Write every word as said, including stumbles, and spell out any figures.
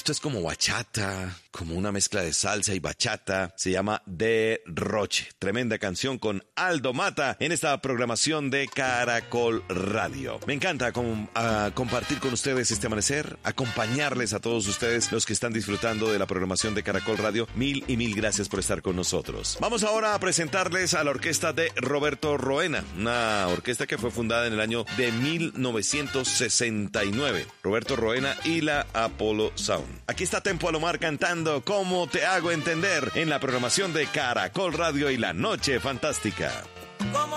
Esto es como bachata, como una mezcla de salsa y bachata. Se llama Derroche. Tremenda canción con Aldo Mata en esta programación de Caracol Radio. Me encanta com- uh, compartir con ustedes este amanecer, acompañarles a todos ustedes, los que están disfrutando de la programación de Caracol Radio. Mil y mil gracias por estar con nosotros. Vamos ahora a presentarles a la orquesta de Roberto Roena, una orquesta que fue fundada en el año de mil novecientos sesenta y nueve. Roberto Roena y la Apollo Sound. Aquí está Tempo Alomar cantando ¿Cómo te hago entender? En la programación de Caracol Radio y la Noche Fantástica.